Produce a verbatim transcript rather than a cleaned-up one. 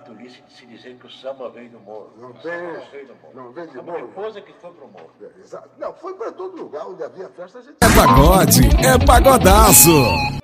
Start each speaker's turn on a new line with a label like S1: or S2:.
S1: tolice de se dizer que o samba veio do morro.
S2: Não
S1: o
S2: tem.
S1: samba não veio do morro.
S2: Não veio do
S1: Samba
S2: morro.
S1: depois é que foi pro morro.
S2: É, exato. Não, foi para todo lugar onde havia festa. A gente...
S3: É pagode, é pagodaço.